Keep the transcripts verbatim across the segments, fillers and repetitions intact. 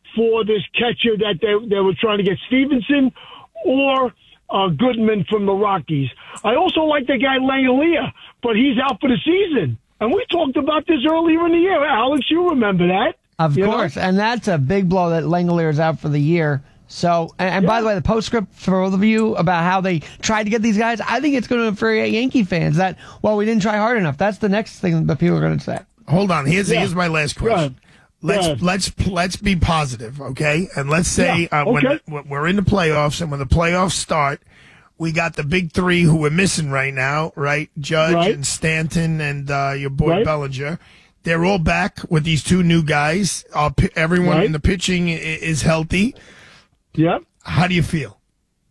for this catcher that they, they were trying to get, Stevenson or uh, Goodman from the Rockies. I also like the guy Langolier, but he's out for the season. And we talked about this earlier in the year. Alex, you remember that. Of you course, know? and that's a big blow that Langolier is out for the year. So, and, and yeah. by the way, the postscript for all of you about how they tried to get these guys, I think it's going to infuriate Yankee fans that, well, we didn't try hard enough. That's the next thing that people are going to say. Hold on. Here's yeah. here's my last question. Let's Yeah. let's let's be positive, okay? And let's say Yeah. uh, when, Okay. when we're in the playoffs, and when the playoffs start, we got the big three who we're missing right now, right? Judge Right. and Stanton and uh, your boy Right. Bellinger. They're all back with these two new guys. Uh, p- everyone Right. in the pitching i- is healthy. Yeah. How do you feel?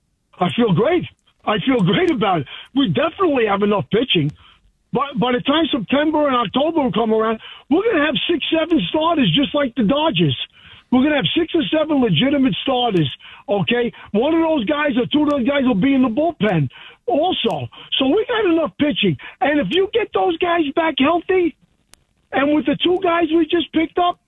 I feel great. I feel great about it. We definitely have enough pitching. But by the time September and October will come around, we're going to have six, seven starters just like the Dodgers. We're going to have six or seven legitimate starters, okay? One of those guys or two of those guys will be in the bullpen also. So we got enough pitching. And if you get those guys back healthy, and with the two guys we just picked up,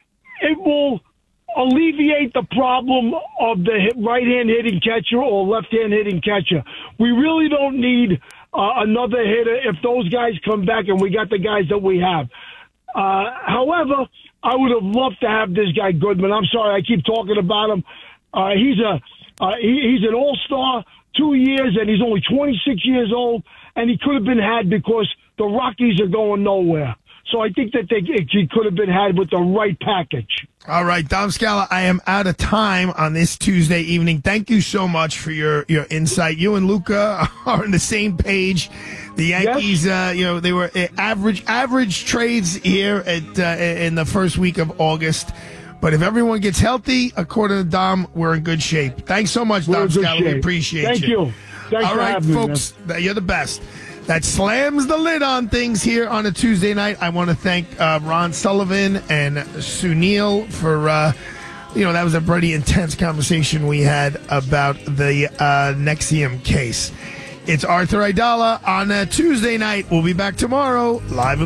it will alleviate the problem of the hit, right-hand hitting catcher or left-hand hitting catcher. We really don't need uh, another hitter if those guys come back and we got the guys that we have. Uh, however, I would have loved to have this guy Goodman. I'm sorry, I keep talking about him. Uh, he's a uh, he, he's an all-star, two years, and he's only twenty-six years old, and he could have been had because the Rockies are going nowhere. So I think that they, he could have been had with the right package. All right, Dom Scala, I am out of time on this Tuesday evening. Thank you so much for your, your insight. You and Luca are on the same page. The Yankees, yes. uh, you know, they were average average trades here at uh, in the first week of August. But if everyone gets healthy, according to Dom, we're in good shape. Thanks so much, we're Dom Scala. We appreciate Thank you. you. Thanks All for right, having folks, me, you're the best. That slams the lid on things here on a Tuesday night. I want to thank uh, Ron Sullivan and Sunil for, uh, you know, that was a pretty intense conversation we had about the uh, Nexium case. It's Arthur Aidala on a Tuesday night. We'll be back tomorrow, live in